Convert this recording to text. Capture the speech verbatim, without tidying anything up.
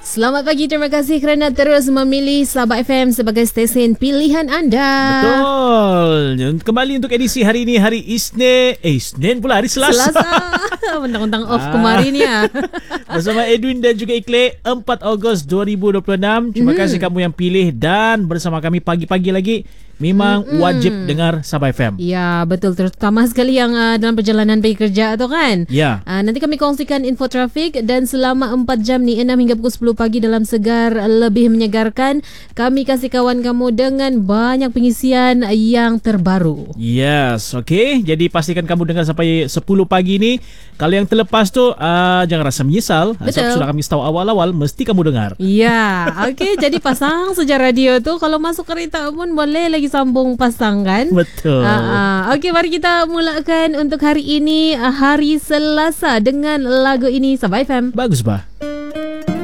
Selamat pagi, terima kasih kerana terus memilih Sabah F M sebagai stesen pilihan anda. Betul. Kembali untuk edisi hari ini, hari Isnin. Eh, Isnin pula, hari Selasa. Selasa. Mentang-mentang off kemarin ya. Bersama Edwin dan juga Ikle, empat Ogos dua ribu dua puluh enam. Terima mm. kasih kamu yang pilih dan bersama kami pagi-pagi lagi. Memang mm-hmm. wajib dengar Sabah F M. Ya, betul. Terutama sekali yang uh, dalam perjalanan pergi kerja tu kan. Ya. Uh, nanti kami kongsikan info trafik dan selama empat jam ni, enam hingga pukul sepuluh pagi dalam Segar Lebih Menyegarkan, kami kasih kawan kamu dengan banyak pengisian yang terbaru. Yes, okay. Jadi pastikan kamu dengar sampai sepuluh pagi ni. Kalau yang terlepas tu, uh, jangan rasa menyesal. Betul. Sebab sudah kami tahu awal-awal, mesti kamu dengar. Ya, okay. Jadi pasang saja radio tu. Kalau masuk kereta pun boleh lagi sambung pasang kan. Betul. uh, uh. Okey, mari kita mulakan untuk hari ini, uh, hari Selasa dengan lagu ini Sabah F M. Bagus bah.